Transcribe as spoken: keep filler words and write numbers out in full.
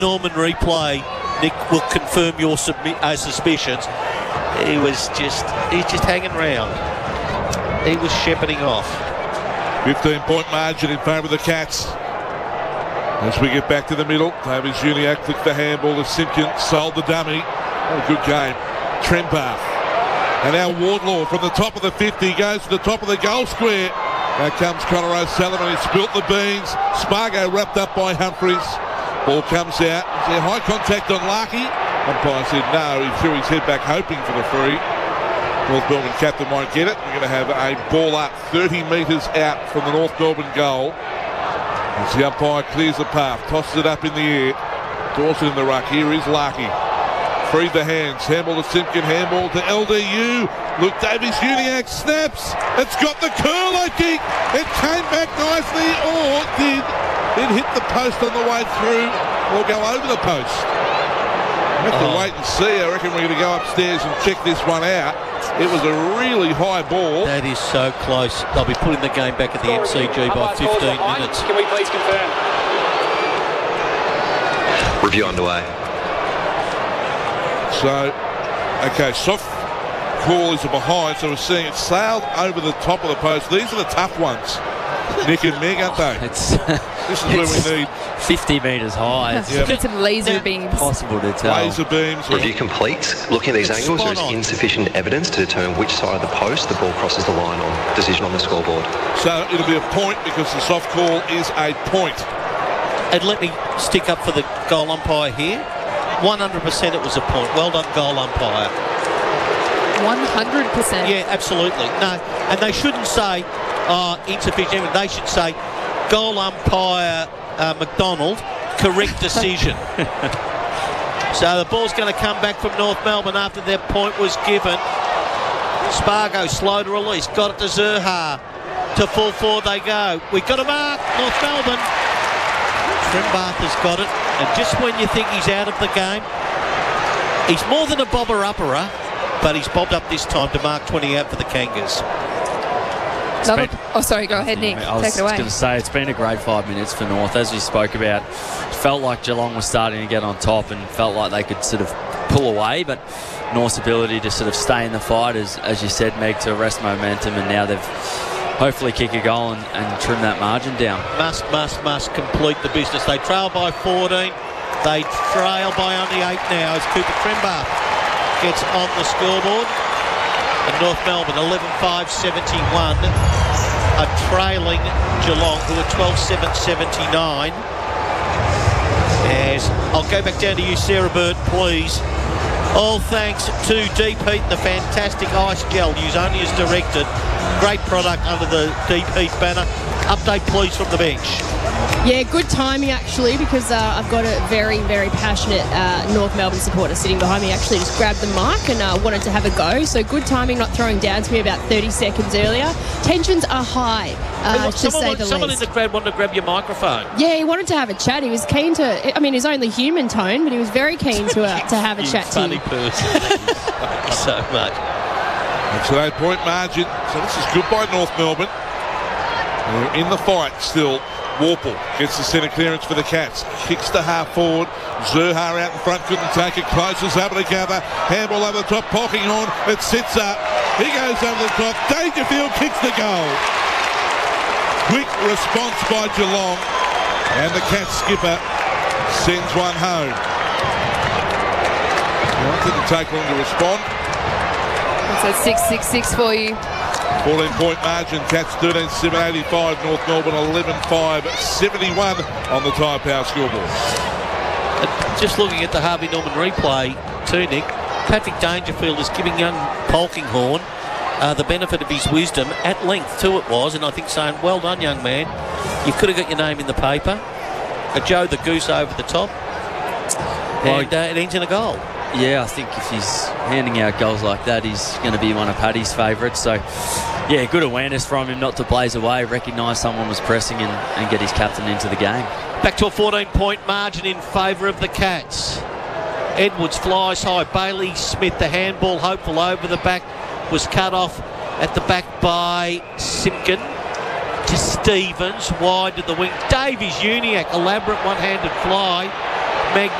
Norman replay, Nick, will confirm your submi- uh, suspicions. He was just, he's just hanging around. He was shepherding off. fifteen-point margin in favour of the Cats. As we get back to the middle, Davies Uniacke flicked the handball to Simpkin, sold the dummy. Oh, good game. Trembath. And now Wardlaw from the top of the fifty goes to the top of the goal square. Now comes Connor O'Sullivan. He spilt the beans. Spargo wrapped up by Humphries. Ball comes out. Is there high contact on Larkey? Umpire said no. He threw his head back hoping for the free. North Melbourne captain won't get it. We're going to have a ball up thirty metres out from the North Melbourne goal. As the umpire clears the path, tosses it up in the air. Dawson in the ruck. Here is Larkey. Freed the hands. Handball to Simpkin. Handball to L D U. Luke Davies Uniacke snaps. It's got the curl, I think. It came back nicely, or did it hit the post on the way through, or go over the post? We have to oh. wait and see. I reckon we're going to go upstairs and check this one out. It was a really high ball. That is so close. They'll be putting the game back at the M C G by fifteen minutes. Can we please confirm? Review underway. So, okay, soft call is a behind, so we're seeing it sailed over the top of the post. These are the tough ones, Nick and Meg, aren't they? It's, this is where we need fifty metres high. It's yeah. Get some laser beams. impossible to tell. Laser beams. Review complete. Looking at these It's angles, there is spot on. insufficient evidence to determine which side of the post the ball crosses the line on. Decision on the scoreboard. So it'll be a point because the soft call is a point. And let me stick up for the goal umpire here. one hundred percent it was a point. Well done, goal umpire. one hundred percent. Yeah, absolutely. No, and they shouldn't say uh, insufficient. They should say goal umpire uh, McDonald, correct decision. So the ball's going to come back from North Melbourne after their point was given. Spargo slow to release, got it to Zurhaar. To full forward they go. We've got a mark, North Melbourne. Trembath has got it, and just when you think he's out of the game, he's more than a bobber-upperer, but he's bobbed up this time to mark twenty out for the Kangas. Another, oh, sorry, go ahead, Nick. I was Take it away. going to say, it's been a great five minutes for North. As we spoke about, it felt like Geelong was starting to get on top and felt like they could sort of pull away, but North's ability to sort of stay in the fight, as, as you said, Meg, to arrest momentum, and now they've hopefully kick a goal and, and trim that margin down. Must, must, must complete the business. They trail by fourteen. They trail by only eight now as Cooper Trembath gets on the scoreboard. And North Melbourne, eleven five seventy-one, are trailing Geelong, who are twelve seven seventy-nine. As I'll go back down to you, Sarah Bird, please. All thanks to Deep Heat, the fantastic ice gel used only as directed. Great product under the Deep Heat banner. Update, please, from the bench. Yeah, good timing actually, because uh, I've got a very, very passionate uh, North Melbourne supporter sitting behind me. Actually, just grabbed the mic and uh, wanted to have a go. So good timing, not throwing down to me about thirty seconds earlier. Tensions are high, uh, Hey, look, to someone, say the someone least. in the crowd wanted to grab your microphone. Yeah, he wanted to have a chat. He was keen to. I mean, his only human tone, but he was very keen to uh, to have a You chat to funny you. person. Thank you so much. It's an eight-point margin, so this is good by North Melbourne. They're in the fight still. Warple gets the centre clearance for the Cats. Kicks to half forward. Zurhaar out in front, couldn't take it. Closes over to gather. Handball over the top. Polkinghorn. It sits up. He goes over the top. Dangerfield kicks the goal. Quick response by Geelong. And the Cats skipper sends one home. Well, it didn't take long to respond. It's a six six six for you. fourteen-point margin. Cats thirteen seven eighty-five. North Melbourne eleven five seventy-one on the Tyre Power scoreboard. And just looking at the Harvey Norman replay too, Nick, Patrick Dangerfield is giving young Polkinghorn uh, the benefit of his wisdom at length too it was, and I think saying, well done, young man. You could have got your name in the paper. A Joe the Goose over the top. And uh, it ends in a goal. Yeah, I think if he's handing out goals like that, he's going to be one of Paddy's favourites. So, yeah, good awareness from him not to blaze away, recognise someone was pressing and, and get his captain into the game. Back to a fourteen-point margin in favour of the Cats. Edwards flies high. Bailey Smith, the handball hopeful over the back, was cut off at the back by Simpkin. To Stevens, wide to the wing. Davies Uniacke, elaborate one-handed fly. Meg